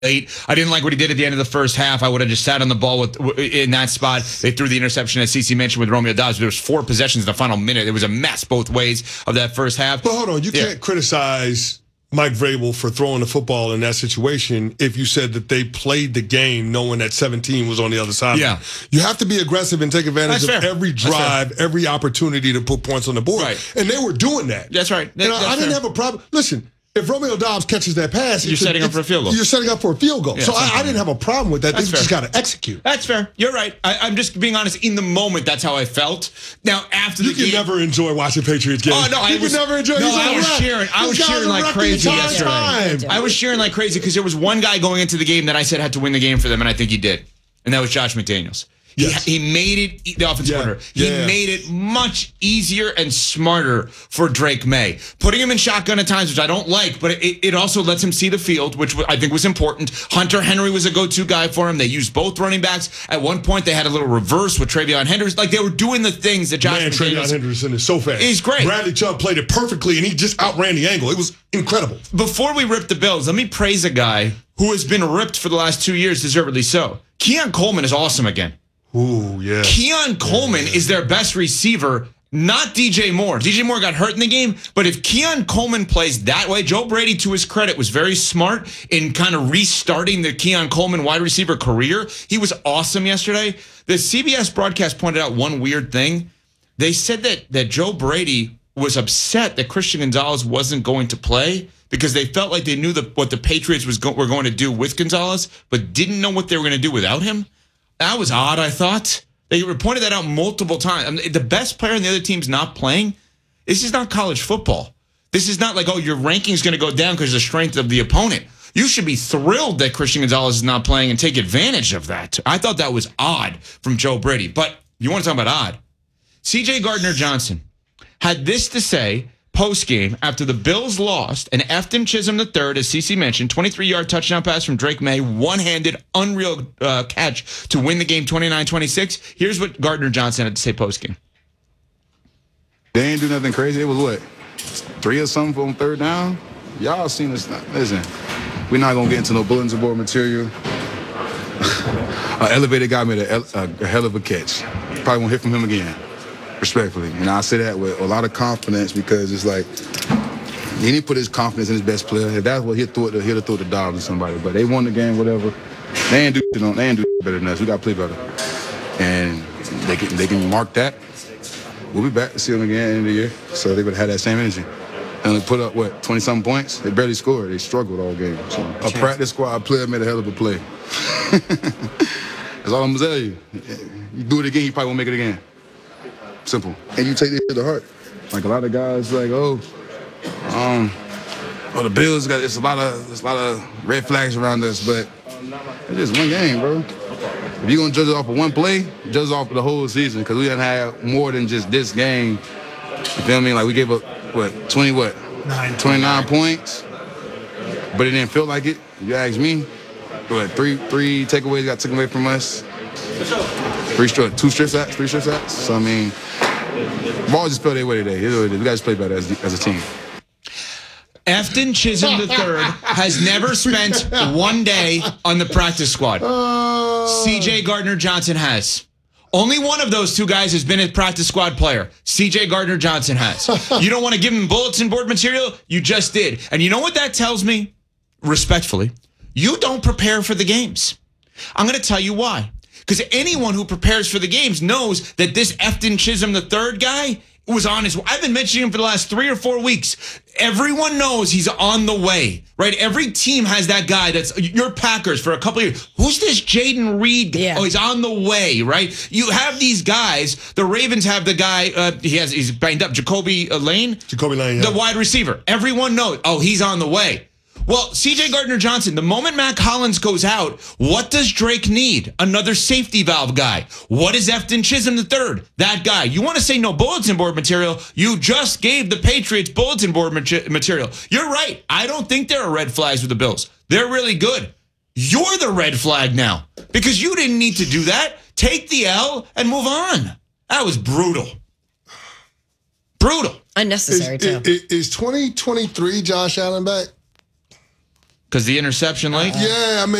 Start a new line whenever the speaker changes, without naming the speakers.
late. I didn't like what he did at the end of the first half. I would have just sat on the ball in that spot. They threw the interception, as CC mentioned, with Romeo Doubs. There was 4 possessions in the final minute. It was a mess both ways of that first half.
But hold on, you can't criticize Mike Vrabel for throwing the football in that situation if you said that they played the game knowing that 17 was on the other side.
Yeah.
You have to be aggressive and take advantage of every drive, every opportunity to put points on the board.
Right.
And they were doing that.
That's right.
And I didn't have a problem. Listen, if Romeo Doubs catches that pass,
you're setting up for a field goal.
You're setting up for a field goal.
Yeah,
so I didn't have a problem with that. They just got to execute.
That's fair. You're right. I'm just being honest. In the moment, that's how I felt. Now, after the game,
you can never enjoy watching Patriots games.
Oh no, I was
never enjoy.
No, I was cheering. I was cheering like crazy yesterday. I was cheering like crazy because there was one guy going into the game that I said had to win the game for them, and I think he did, and that was Josh McDaniels. Yes. He made it, the offensive coordinator, he made it much easier and smarter for Drake May. Putting him in shotgun at times, which I don't like, but it also lets him see the field, which I think was important. Hunter Henry was a go-to guy for him. They used both running backs. At one point, they had a little reverse with Travion Henderson. Like, they were doing the things that Josh McDaniels...
Travion Henderson is so fast.
He's great.
Bradley Chubb played it perfectly, and he just outran the angle. It was incredible.
Before we rip the Bills, let me praise a guy who has been ripped for the last 2 years, deservedly so. Keon Coleman is awesome again.
Ooh, yeah.
Keon Coleman is their best receiver, not DJ Moore. DJ Moore got hurt in the game, but if Keon Coleman plays that way, Joe Brady, to his credit, was very smart in kind of restarting the Keon Coleman wide receiver career. He was awesome yesterday. The CBS broadcast pointed out one weird thing. They said that Joe Brady was upset that Christian Gonzalez wasn't going to play because they felt like they knew what the Patriots were going to do with Gonzalez, but didn't know what they were going to do without him. That was odd, I thought. They pointed that out multiple times. I mean, the best player on the other team's not playing. This is not college football. This is not like, oh, your ranking's going to go down because of the strength of the opponent. You should be thrilled that Christian Gonzalez is not playing and take advantage of that. I thought that was odd from Joe Brady. But you want to talk about odd? C.J. Gardner-Johnson had this to say post-game after the Bills lost, and Efton Chisholm III, as CC mentioned, 23-yard touchdown pass from Drake May, one-handed, unreal catch to win the game 29-26. Here's what Gardner-Johnson had to say post-game.
They ain't do nothing crazy. It was what? 3 or something on third down? Y'all seen this. Listen, we're not going to get into no bulletin board material. An elevated guy made a hell of a catch. Probably won't hear from him again. Respectfully. And I say that with a lot of confidence because it's like he didn't put his confidence in his best player. If that's what he'd have threw the dog to somebody. But they won the game, whatever. They ain't do better than us. We got to play better. And they can mark that. We'll be back to see them again at the end of the year. So they would have had that same energy. And they put up, 20-something points? They barely scored. They struggled all game. So a practice squad player made a hell of a play. That's all I'm going to tell you. You do it again, you probably won't make it again. Simple. And you take this to the heart. Like a lot of guys like, the Bills it's a lot of red flags around us, but it's just one game, bro. If you're gonna judge it off of one play, judge it off of the whole season, because we didn't have more than just this game. You feel me? Like we gave up 29 points, but it didn't feel like it. If you ask me, three takeaways got taken away from us. 2 strip sacks. So I mean, ball just felt their way today. We guys play better as a team.
Efton Chisholm III has never spent one day on the practice squad. C.J. Gardner-Johnson has. Only one of those 2 guys has been a practice squad player. C.J. Gardner-Johnson has. You don't want to give him bulletin board material? You just did. And you know what that tells me? Respectfully, you don't prepare for the games. I'm going to tell you why. Because anyone who prepares for the games knows that this Efton Chisholm III guy was on his way. I've been mentioning him for the last 3 or 4 weeks. Everyone knows he's on the way, right? Every team has that guy that's your Packers for a couple of years. Who's this Jaden Reed? Yeah. Oh, he's on the way, right? You have these guys. The Ravens have the guy, he's banged up, Jacoby Lane. The wide receiver. Everyone knows, he's on the way. Well, C.J. Gardner-Johnson, the moment Matt Collins goes out, what does Drake need? Another safety valve guy. What is Efton Chisholm III? That guy. You want to say no bulletin board material? You just gave the Patriots bulletin board material. You're right. I don't think there are red flags with the Bills. They're really good. You're the red flag now because you didn't need to do that. Take the L and move on. That was brutal. Brutal.
Unnecessary, too.
Is 2023 Josh Allen back?
Because the interception late?
Yeah, I mean.